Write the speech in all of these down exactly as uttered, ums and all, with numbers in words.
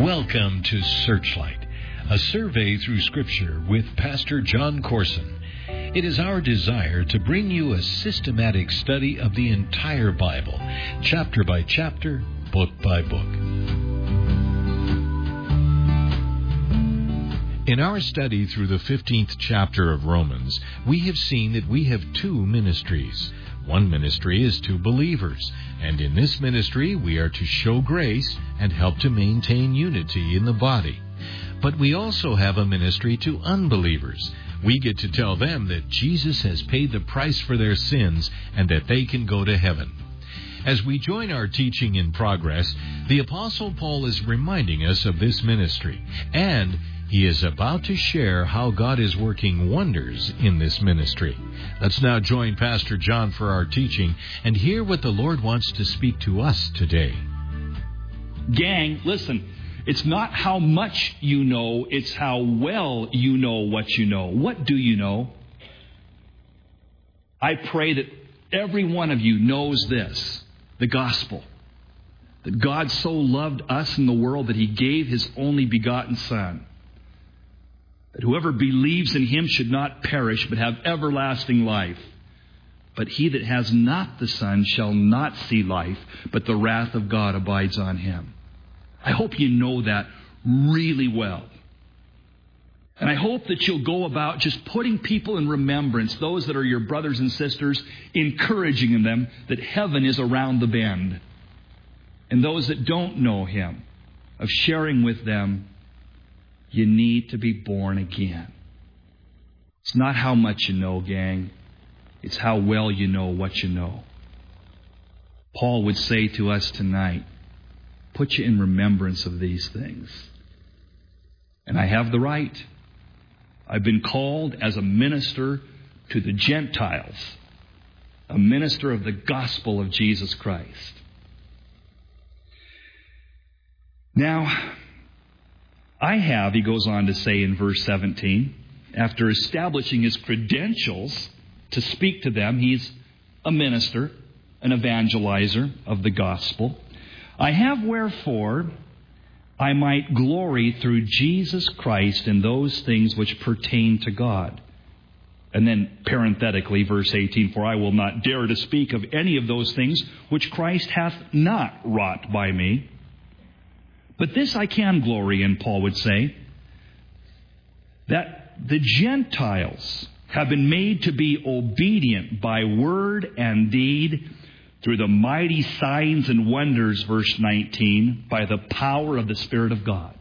Welcome to Searchlight, a survey through Scripture with Pastor John Corson. It is our desire to bring you a systematic study of the entire Bible, chapter by chapter, book by book. In our study through the fifteenth chapter of Romans, we have seen that we have two ministries. One ministry is to believers, and in this ministry we are to show grace and help to maintain unity in the body. But we also have a ministry to unbelievers. We get to tell them that Jesus has paid the price for their sins and that they can go to heaven. As we join our teaching in progress, the Apostle Paul is reminding us of this ministry, and he is about to share how God is working wonders in this ministry. Let's now join Pastor John for our teaching and hear what the Lord wants to speak to us today. Gang, listen, it's not how much you know, it's how well you know what you know. What do you know? I pray that every one of you knows this, the gospel. That God so loved us in the world that He gave His only begotten Son. That whoever believes in Him should not perish, but have everlasting life. But he that has not the Son shall not see life, but the wrath of God abides on him. I hope you know that really well. And I hope that you'll go about just putting people in remembrance, those that are your brothers and sisters, encouraging them that heaven is around the bend. And those that don't know Him, of sharing with them, you need to be born again. It's not how much you know, gang. It's how well you know what you know. Paul would say to us tonight, put you in remembrance of these things. And I have the right. I've been called as a minister to the Gentiles, a minister of the gospel of Jesus Christ. Now, I have, he goes on to say in verse seventeen, after establishing his credentials to speak to them, he's a minister, an evangelizer of the gospel. I have wherefore I might glory through Jesus Christ in those things which pertain to God. And then parenthetically, verse eighteen, for I will not dare to speak of any of those things which Christ hath not wrought by me. But this I can glory in, Paul would say, that the Gentiles have been made to be obedient by word and deed through the mighty signs and wonders, verse nineteen, by the power of the Spirit of God.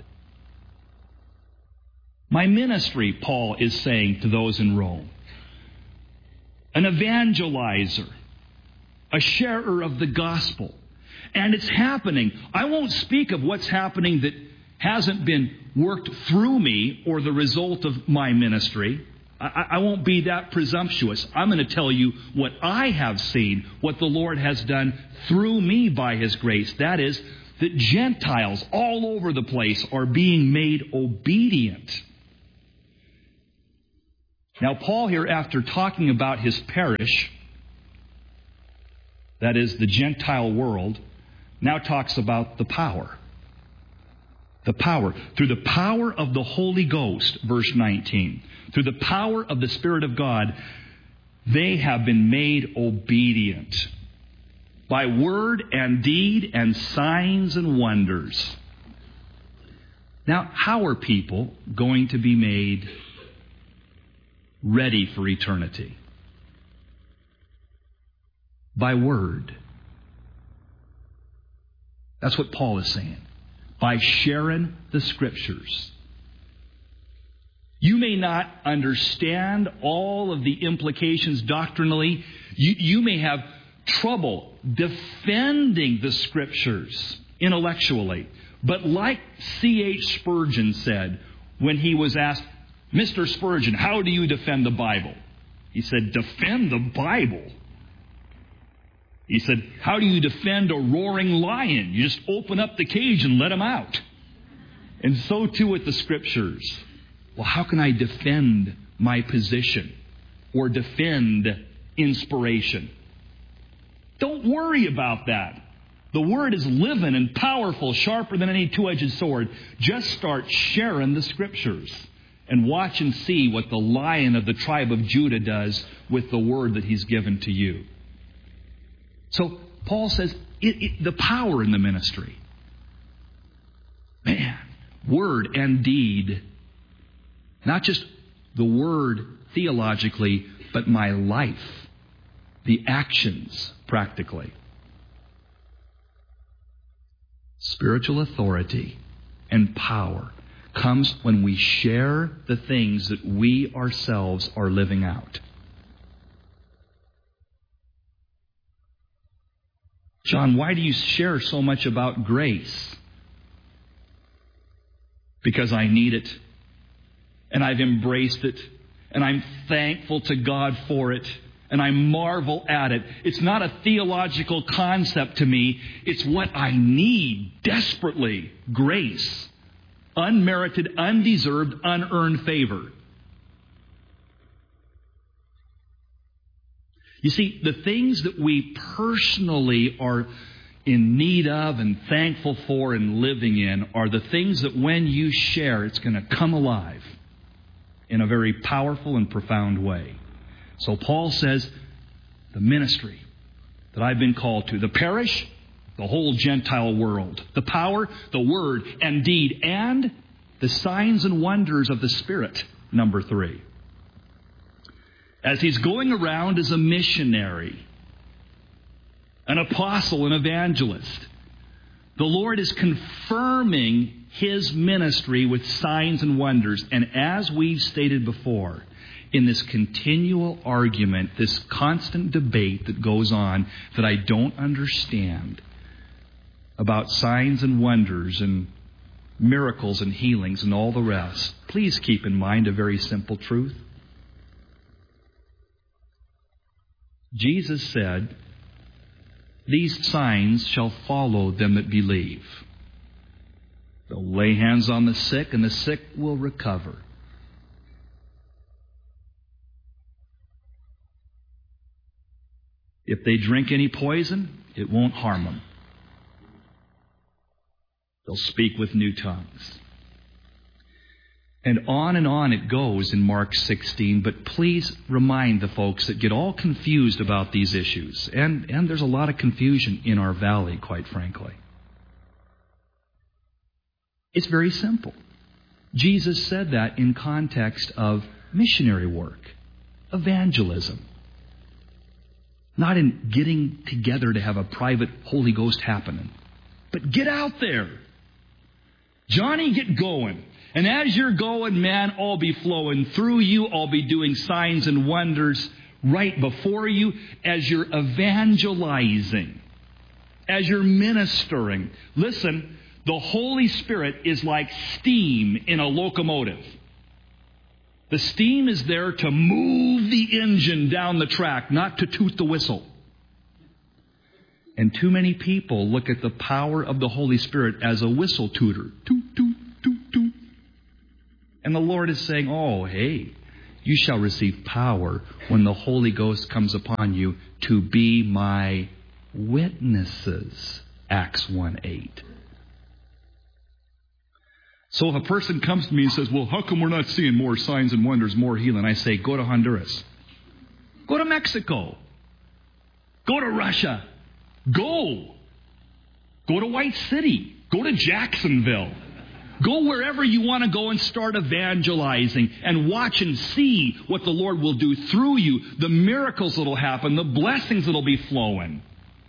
My ministry, Paul is saying to those in Rome, an evangelizer, a sharer of the gospel. And it's happening. I won't speak of what's happening that hasn't been worked through me or the result of my ministry. I, I won't be that presumptuous. I'm going to tell you what I have seen, what the Lord has done through me by His grace. That is, that Gentiles all over the place are being made obedient. Now, Paul here, after talking about his parish, that is, the Gentile world, now talks about the power. The power. Through the power of the Holy Ghost, verse nineteen. Through the power of the Spirit of God, they have been made obedient by word and deed and signs and wonders. Now, how are people going to be made ready for eternity? By word. That's what Paul is saying. By sharing the Scriptures. You may not understand all of the implications doctrinally. You, you may have trouble defending the Scriptures intellectually. But like C H Spurgeon said when he was asked, Mister Spurgeon, how do you defend the Bible? He said, defend the Bible? He said, how do you defend a roaring lion? You just open up the cage and let him out. And so too with the Scriptures. Well, how can I defend my position or defend inspiration? Don't worry about that. The Word is living and powerful, sharper than any two-edged sword. Just start sharing the Scriptures and watch and see what the Lion of the tribe of Judah does with the Word that He's given to you. So Paul says it, it, the power in the ministry. Man, word and deed. Not just the Word theologically, but my life. The actions practically. Spiritual authority and power comes when we share the things that we ourselves are living out. John, why do you share so much about grace? Because I need it, and I've embraced it, and I'm thankful to God for it, and I marvel at it. It's not a theological concept to me. It's what I need desperately. Grace. Unmerited, undeserved, unearned favor. You see, the things that we personally are in need of and thankful for and living in are the things that when you share, it's going to come alive in a very powerful and profound way. So Paul says, the ministry that I've been called to, the parish, the whole Gentile world, the power, the word and deed, and the signs and wonders of the Spirit, number three. As he's going around as a missionary, an apostle, an evangelist, the Lord is confirming His ministry with signs and wonders. And as we've stated before, in this continual argument, this constant debate that goes on that I don't understand about signs and wonders and miracles and healings and all the rest, please keep in mind a very simple truth. Jesus said, "These signs shall follow them that believe. They'll lay hands on the sick, and the sick will recover." If they drink any poison, it won't harm them. They'll speak with new tongues. And on and on it goes in Mark sixteen, but please remind the folks that get all confused about these issues. And, and there's a lot of confusion in our valley, quite frankly. It's very simple. Jesus said that in context of missionary work, evangelism. Not in getting together to have a private Holy Ghost happening. But get out there. Johnny, get going. And as you're going, man, I'll be flowing through you. I'll be doing signs and wonders right before you as you're evangelizing, as you're ministering. Listen, the Holy Spirit is like steam in a locomotive. The steam is there to move the engine down the track, not to toot the whistle. And too many people look at the power of the Holy Spirit as a whistle tooter. Toot, toot, toot, toot. And the Lord is saying, oh, hey, you shall receive power when the Holy Ghost comes upon you to be my witnesses. Acts one eight. So if a person comes to me and says, well, how come we're not seeing more signs and wonders, more healing? I say, go to Honduras. Go to Mexico. Go to Russia. Go. Go to White City. Go to Jacksonville. Go wherever you want to go and start evangelizing and watch and see what the Lord will do through you, the miracles that will happen, the blessings that will be flowing.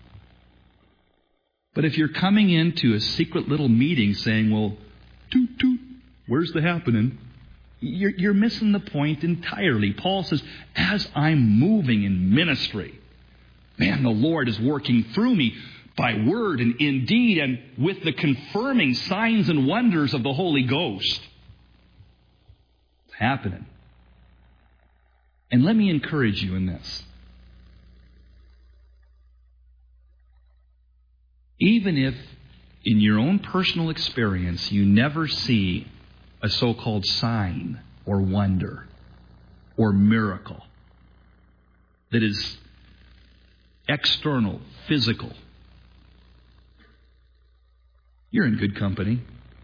But if you're coming into a secret little meeting saying, well, toot, toot, where's the happening? You're, you're missing the point entirely. Paul says, as I'm moving in ministry, man, the Lord is working through me by word and in deed and with the confirming signs and wonders of the Holy Ghost. It's happening. And let me encourage you in this. Even if in your own personal experience you never see a so-called sign or wonder or miracle that is external, physical, you're in good company.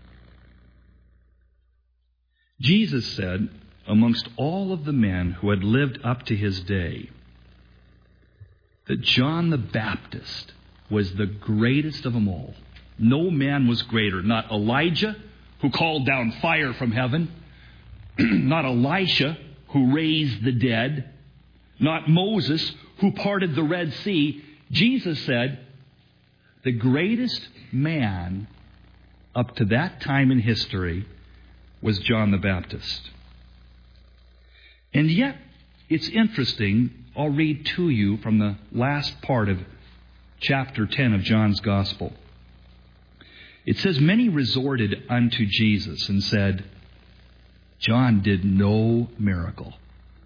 Jesus said, amongst all of the men who had lived up to his day, that John the Baptist was the greatest of them all. No man was greater. Not Elijah, who called down fire from heaven. Not Elisha, who raised the dead. Not Moses, who parted the Red Sea. Jesus said, the greatest man up to that time in history was John the Baptist. And yet, it's interesting. I'll read to you from the last part of chapter ten of John's Gospel. It says, many resorted unto Jesus and said, John did no miracle.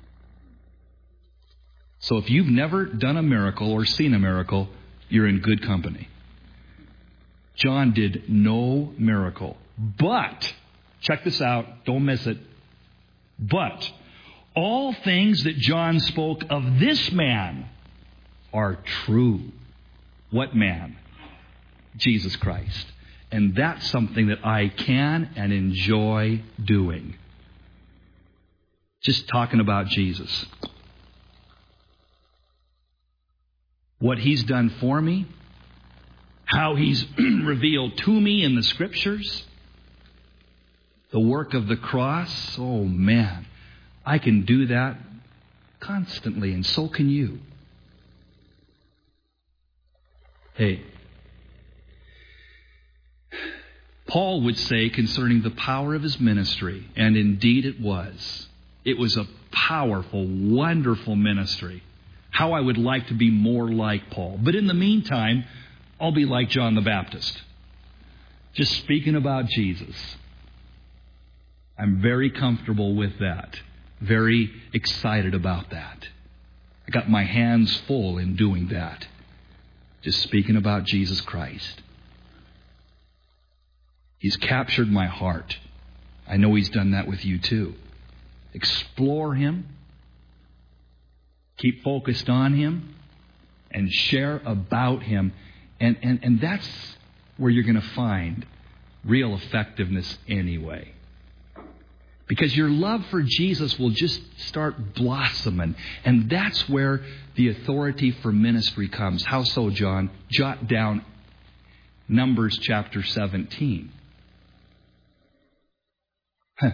So if you've never done a miracle or seen a miracle, you're in good company. John did no miracle. But, check this out, don't miss it. But all things that John spoke of this man are true. What man? Jesus Christ. And that's something that I can and enjoy doing. Just talking about Jesus. What he's done for me, how he's revealed to me in the Scriptures, the work of the cross. Oh man, I can do that constantly, and so can you. Hey, Paul would say concerning the power of his ministry, and indeed it was, it was a powerful, wonderful ministry. How I would like to be more like Paul. But in the meantime, I'll be like John the Baptist. Just speaking about Jesus. I'm very comfortable with that. Very excited about that. I got my hands full in doing that. Just speaking about Jesus Christ. He's captured my heart. I know He's done that with you too. Explore Him. Keep focused on Him. And share about Him. And, and, and that's where you're going to find real effectiveness anyway. Because your love for Jesus will just start blossoming. And that's where the authority for ministry comes. How so, John? Jot down Numbers chapter seventeen. Huh.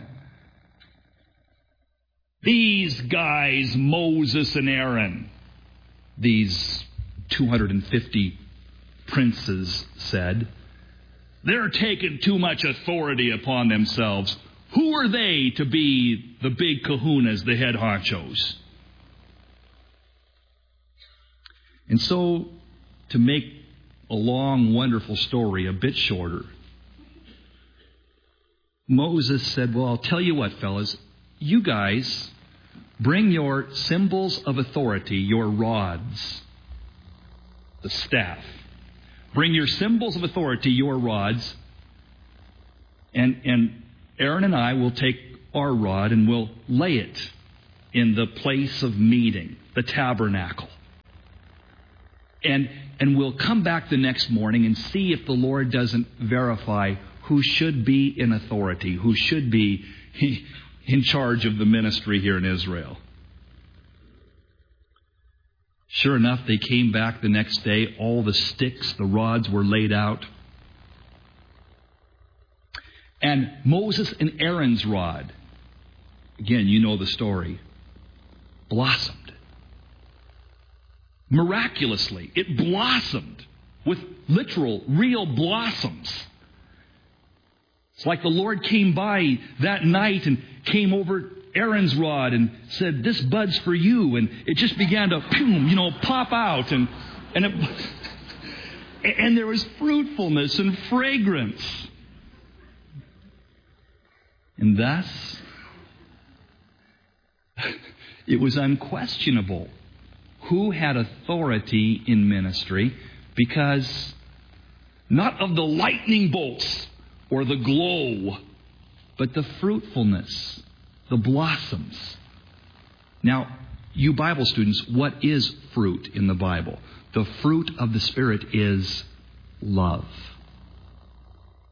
These guys, Moses and Aaron, these two hundred fifty princes said, they're taking too much authority upon themselves. Who are they to be the big kahunas, the head honchos? And so, to make a long, wonderful story a bit shorter, Moses said, well, I'll tell you what, fellas, you guys bring your symbols of authority, your rods, the staff. Bring your symbols of authority, your rods, and, and Aaron and I will take our rod and we'll lay it in the place of meeting, the tabernacle. And, and we'll come back the next morning and see if the Lord doesn't verify who should be in authority, who should be in charge of the ministry here in Israel. Sure enough, they came back the next day. All the sticks, the rods were laid out. And Moses and Aaron's rod, again, you know the story, blossomed. Miraculously, it blossomed with literal, real blossoms. It's like the Lord came by that night and came over Aaron's rod and said, this bud's for you. And it just began to, you know, pop out. And, and, it, and there was fruitfulness and fragrance. And thus, it was unquestionable who had authority in ministry, because not of the lightning bolts or the glow, but the fruitfulness, the blossoms. Now, you Bible students, what is fruit in the Bible? The fruit of the Spirit is love.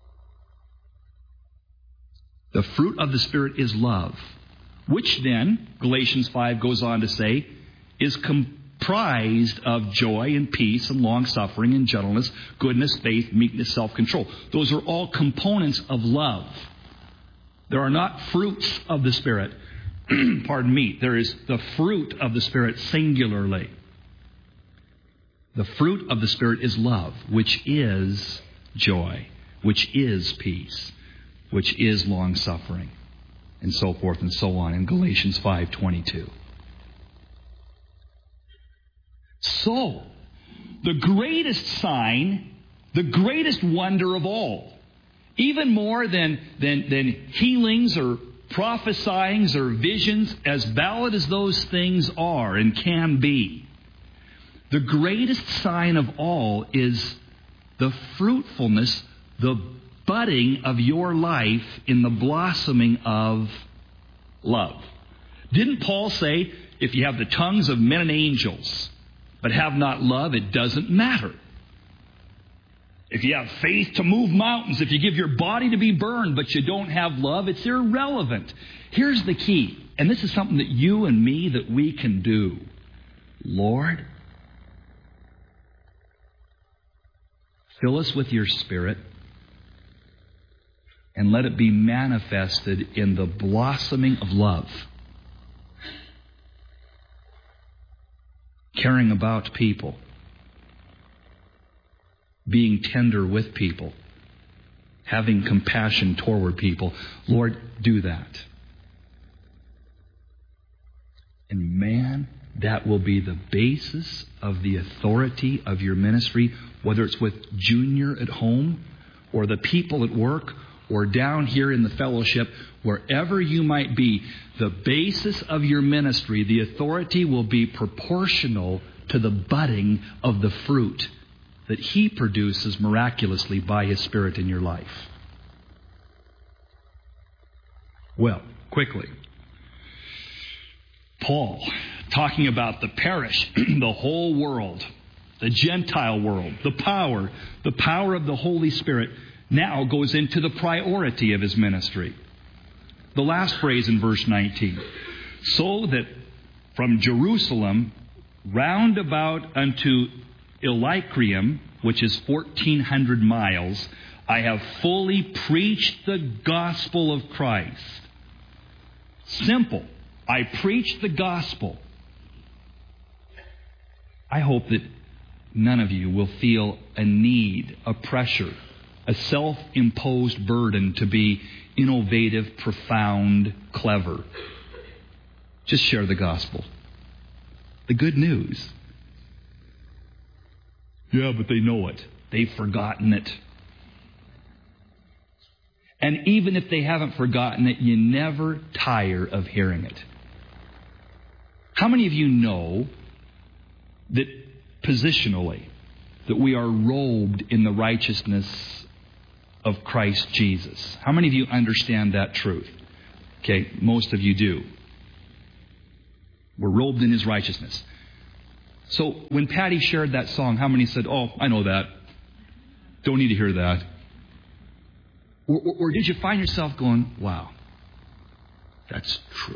The fruit of the Spirit is love, which then, Galatians five goes on to say, is comprised of joy and peace and long-suffering and gentleness, goodness, faith, meekness, self-control. Those are all components of love. There are not fruits of the Spirit. Pardon me. There is the fruit of the Spirit singularly. The fruit of the Spirit is love, which is joy, which is peace, which is long-suffering, and so forth and so on in Galatians five twenty-two. So, the greatest sign, the greatest wonder of all, even more than, than, than healings or prophesyings or visions, as valid as those things are and can be, the greatest sign of all is the fruitfulness, the budding of your life in the blossoming of love. Didn't Paul say, if you have the tongues of men and angels, but have not love, it doesn't matter? If you have faith to move mountains, if you give your body to be burned, but you don't have love, it's irrelevant. Here's the key, and this is something that you and me, that we can do. Lord, fill us with your Spirit, and let it be manifested in the blossoming of love. Caring about people. Being tender with people. Having compassion toward people. Lord, do that. And man, that will be the basis of the authority of your ministry, whether it's with Junior at home, or the people at work, or down here in the fellowship, wherever you might be. The basis of your ministry, the authority will be proportional to the budding of the fruit that He produces miraculously by His Spirit in your life. Well, quickly. Paul, talking about the parish, the whole world, the Gentile world, the power, the power of the Holy Spirit, now goes into the priority of his ministry. The last phrase in verse nineteen. So that from Jerusalem round about unto Illyricum, which is fourteen hundred miles, I have fully preached the gospel of Christ. Simple. I preached the gospel. I hope that none of you will feel a need, a pressure, a self-imposed burden to be innovative, profound, clever. Just share the gospel. The good news. Yeah, but they know it. They've forgotten it. And even if they haven't forgotten it, you never tire of hearing it. How many of you know that positionally, that we are robed in the righteousness of Christ Jesus? How many of you understand that truth? Okay, most of you do. We're robed in His righteousness. So when Patty shared that song, how many said, oh, I know that. Don't need to hear that. Or, or, or did you find yourself going, wow, that's true.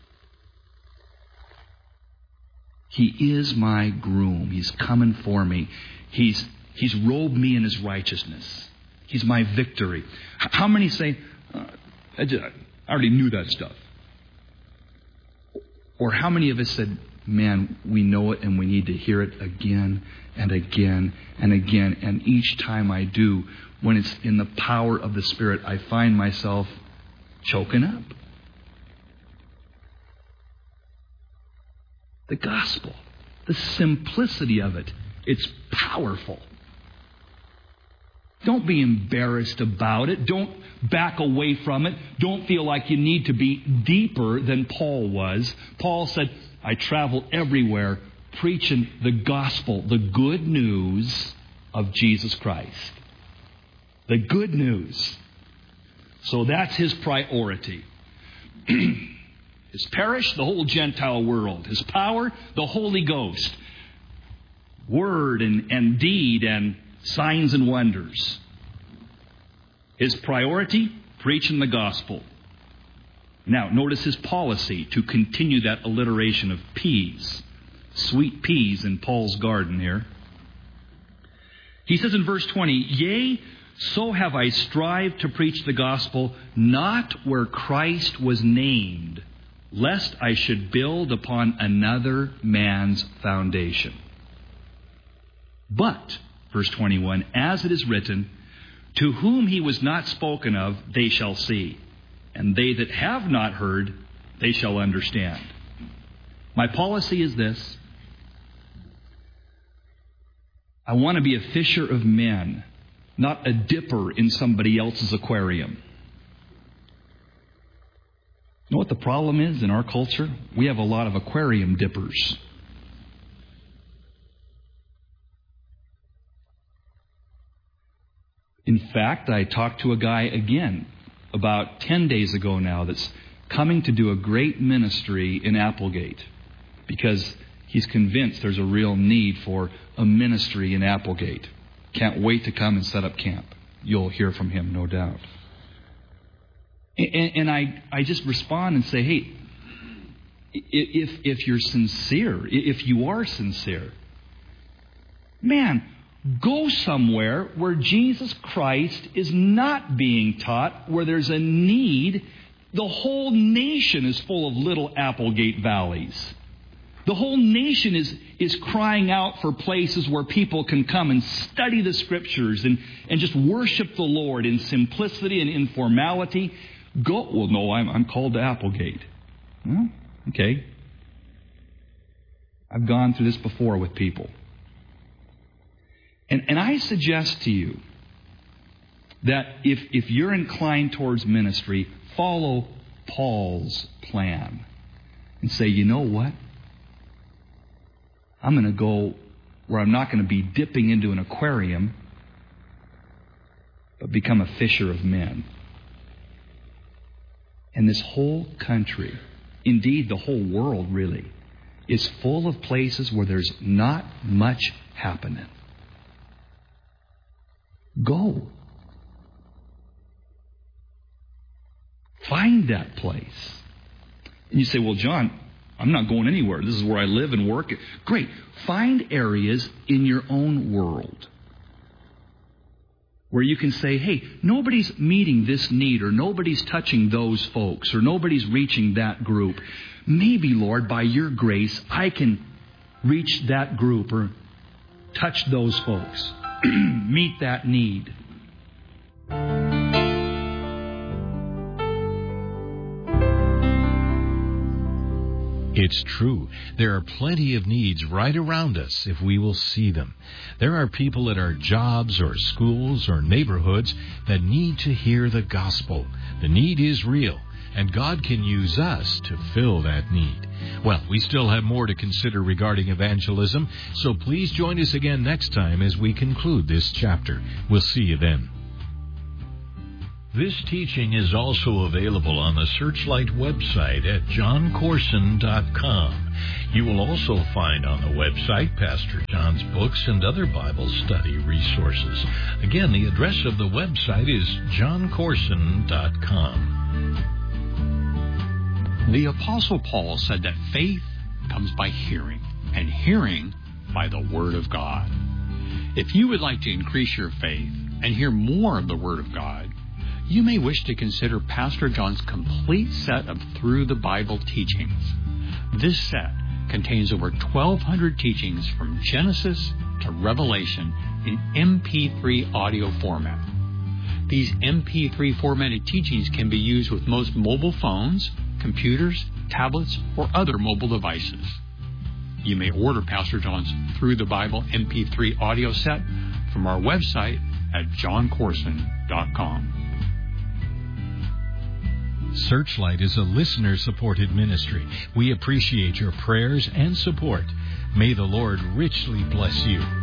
He is my groom. He's coming for me. He's, he's robed me in His righteousness. He's my victory. How many say, uh, I, just, I already knew that stuff? Or how many of us said, man, we know it and we need to hear it again and again and again. And each time I do, when it's in the power of the Spirit, I find myself choking up. The gospel, the simplicity of it, it's powerful. Don't be embarrassed about it. Don't back away from it. Don't feel like you need to be deeper than Paul was. Paul said, I travel everywhere preaching the gospel, the good news of Jesus Christ. The good news. So that's his priority. His parish, the whole Gentile world. His power, the Holy Ghost. Word and, and deed and signs and wonders. His priority, preaching the gospel. Now, notice his policy to continue that alliteration of peas. Sweet peas in Paul's garden here. He says in verse twenty, "Yea, so have I strived to preach the gospel, not where Christ was named, lest I should build upon another man's foundation. But," verse twenty-one, "as it is written, to whom he was not spoken of, they shall see. And they that have not heard, they shall understand." My policy is this. I want to be a fisher of men, not a dipper in somebody else's aquarium. You know what the problem is in our culture? We have a lot of aquarium dippers. In fact, I talked to a guy again about ten days ago now that's coming to do a great ministry in Applegate because he's convinced there's a real need for a ministry in Applegate. Can't wait to come and set up camp. You'll hear from him, no doubt. And, and I, I just respond and say, hey, if, if you're sincere, if you are sincere, man, go somewhere where Jesus Christ is not being taught, where there's a need. The whole nation is full of little Applegate valleys. The whole nation is, is crying out for places where people can come and study the Scriptures and, and just worship the Lord in simplicity and informality. Go, well, no, I'm, I'm called to Applegate. Well, okay. I've gone through this before with people. And, and I suggest to you that if, if you're inclined towards ministry, follow Paul's plan and say, you know what? I'm going to go where I'm not going to be dipping into an aquarium, but become a fisher of men. And this whole country, indeed the whole world really, is full of places where there's not much happening. Go. Find that place. And you say, well, John, I'm not going anywhere. This is where I live and work. Great. Find areas in your own world where you can say, hey, nobody's meeting this need, or nobody's touching those folks, or nobody's reaching that group. Maybe, Lord, by your grace, I can reach that group or touch those folks. Meet that need. It's true. There are plenty of needs right around us if we will see them. There are people at our jobs or schools or neighborhoods that need to hear the gospel. The need is real, and God can use us to fill that need. Well, we still have more to consider regarding evangelism, so please join us again next time as we conclude this chapter. We'll see you then. This teaching is also available on the Searchlight website at john corson dot com. You will also find on the website Pastor John's books and other Bible study resources. Again, the address of the website is john corson dot com. The Apostle Paul said that faith comes by hearing, and hearing by the Word of God. If you would like to increase your faith and hear more of the Word of God, you may wish to consider Pastor John's complete set of Through the Bible teachings. This set contains over twelve hundred teachings from Genesis to Revelation in M P three audio format. These M P three formatted teachings can be used with most mobile phones, computers, tablets, or other mobile devices. You may order Pastor John's Through the Bible M P three audio set from our website at john corson dot com. Searchlight is a listener-supported ministry. We appreciate your prayers and support. May the Lord richly bless you.